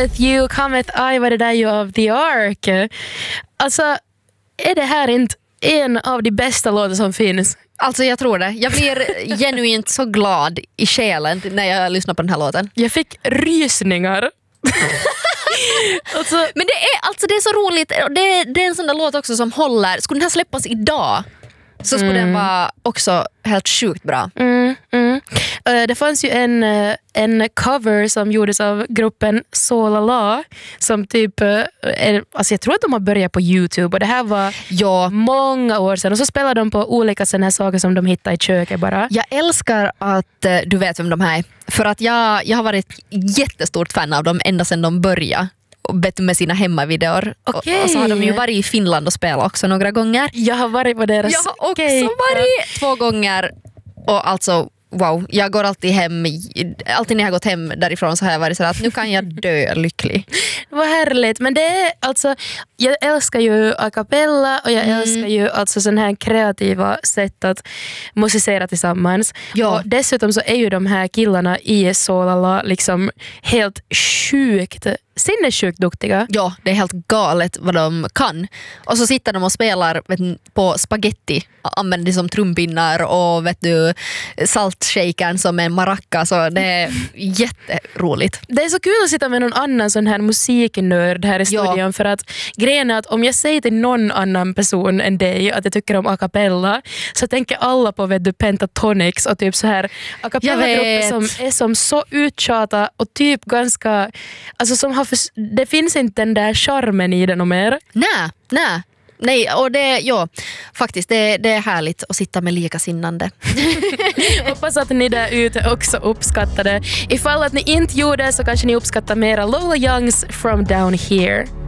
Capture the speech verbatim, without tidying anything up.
Goeth you, cometh I var det där ju av The Ark. Alltså, är det här inte en av de bästa låtar som finns? Alltså jag tror det. Jag blir genuint så glad i själen när jag lyssnar på den här låten. Jag fick rysningar. alltså, Men det är, alltså, det är så roligt. Det, det är en sån där låt också som håller. Skulle den här släppas idag så skulle mm. den vara också helt sjukt bra. Mm, mm. Uh, det fanns ju en, uh, en cover som gjordes av gruppen Solala som typ, uh, är, alltså jag tror att de har börjat på YouTube och det här var ja. många år sedan och så spelade de på olika såna här saker som de hittade i köket bara. Jag älskar att uh, du vet vem de här är för att jag, jag har varit jättestort fan av dem ända sedan de började. Med sina hemmavideor. Okay. Och, och så har de ju varit i Finland och spelat också några gånger. Jag har varit på deras Jag har också okay. varit två gånger. Och alltså, wow, jag går alltid hem. Alltid när jag har gått hem därifrån så har jag varit så att nu kan jag dö lycklig. Vad härligt. Men det är alltså, jag älskar ju a cappella och jag mm. älskar ju alltså sån här kreativa sätt att musicera tillsammans. Ja. Och dessutom så är ju de här killarna i Solala liksom helt sjukt sinnessjukt duktiga. Ja, det är helt galet vad de kan. Och så sitter de och spelar vet du, på spaghetti. Använder det som trumpinnar och vet du, saltshakern som en maraca. Så det är jätteroligt. Det är så kul att sitta med någon annan sån här musiknörd här i studion. Ja. För att grejen är att om jag säger till någon annan person än dig att jag tycker om a cappella så tänker alla på vet du, Pentatonix och typ så här a cappella-grupper som är som så uttjata och typ ganska alltså som har för, det finns inte den där charmen i den och mer. Nej, nej. Nej, och det, ja, faktiskt, det, det är härligt att sitta med likasinnande. Hoppas att ni där ute också uppskattar det. Ifall att ni inte gjorde så kanske ni uppskattar mera Lola Youngs From Down Here.